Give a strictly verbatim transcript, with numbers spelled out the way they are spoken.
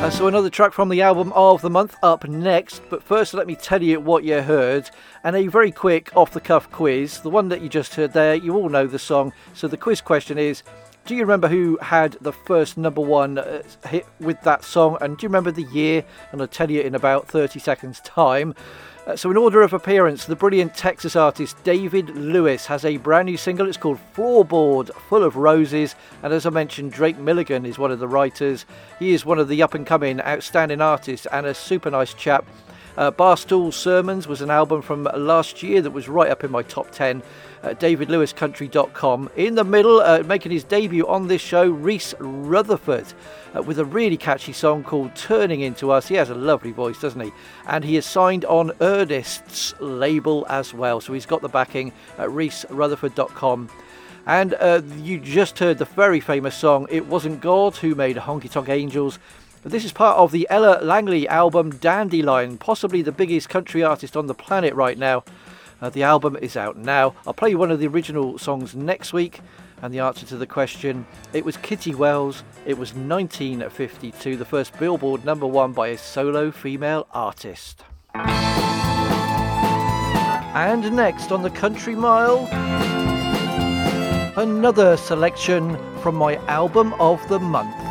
Uh, so another track from the album of the month up next, but first let me tell you what you heard, and a very quick off-the-cuff quiz. The one that you just heard there, you all know the song, so the quiz question is, do you remember who had the first number one uh, hit with that song, and do you remember the year? And I'll tell you in about thirty seconds time. Uh, so in order of appearance, the brilliant Texas artist David Lewis has a brand new single. It's called Floorboard Full of Roses, and as I mentioned, Drake Milligan is one of the writers. He is one of the up-and-coming outstanding artists and a super nice chap. Uh, Barstool Sermons was an album from last year that was right up in my top ten. Uh, david lewis country dot com. In the middle, uh, making his debut on this show, Reese Rutherford, uh, with a really catchy song called Turning Into Us. He has a lovely voice, doesn't he? And he is signed on Ernest's label as well, so he's got the backing at reese rutherford dot com. And uh, you just heard the very famous song It Wasn't God Who Made Honky Tonk Angels. This is part of the Ella Langley album Dandelion, possibly the biggest country artist on the planet right now. Uh, the album is out now. I'll play you one of the original songs next week, and the answer to the question, it was Kitty Wells. It was nineteen fifty-two, the first Billboard number one by a solo female artist. And next on the Country Mile, another selection from my album of the month.